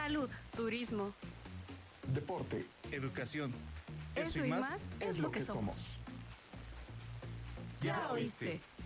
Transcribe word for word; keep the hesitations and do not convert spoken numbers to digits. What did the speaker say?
Salud, turismo, deporte, educación. Eso, Eso y más, más es lo que somos. somos. Ya oíste.